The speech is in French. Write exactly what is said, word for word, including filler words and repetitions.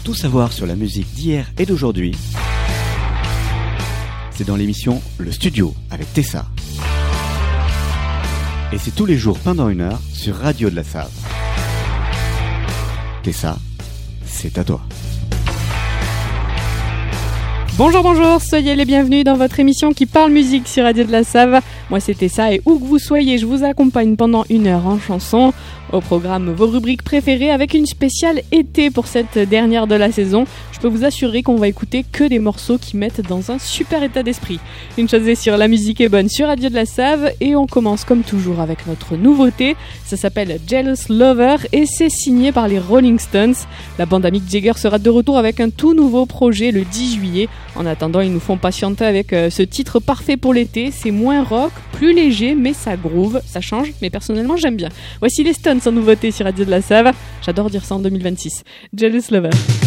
tout savoir sur la musique d'hier et d'aujourd'hui, c'est dans l'émission Le Studio avec Tessa. Et c'est tous les jours pendant une heure sur Radio de la Save. Tessa, c'est à toi. Bonjour, bonjour, soyez les bienvenus dans votre émission qui parle musique sur Radio de la Save. Moi c'est Tessa et où que vous soyez, je vous accompagne pendant une heure en chanson. Au programme, vos rubriques préférées avec une spéciale été pour cette dernière de la saison. Je peux vous assurer qu'on va écouter que des morceaux qui mettent dans un super état d'esprit. Une chose est sûre, la musique est bonne sur Radio de la Save et on commence comme toujours avec notre nouveauté. Ça s'appelle Jealous Lover et c'est signé par les Rolling Stones. La bande à Mick Jagger sera de retour avec un tout nouveau projet le dix juillet. En attendant, ils nous font patienter avec euh, ce titre parfait pour l'été. C'est moins rock, plus léger, mais ça groove, ça change, mais personnellement j'aime bien. Voici les Stones en nouveauté sur Radio de la Save. J'adore dire ça en deux mille vingt-six. Jealous Lover.